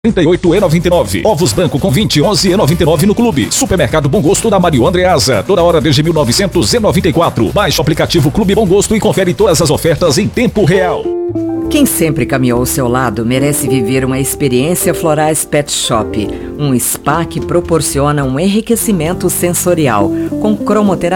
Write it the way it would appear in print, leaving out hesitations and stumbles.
38,99. Ovos branco com 20, 11,99 no clube. Supermercado Bom Gosto da Mário Andreasa. Toda hora desde 1994. Baixe o aplicativo Clube Bom Gosto e confere todas as ofertas em tempo real. Quem sempre caminhou ao seu lado merece viver uma experiência Florais Pet Shop. Um spa que proporciona um enriquecimento sensorial com cromoterapia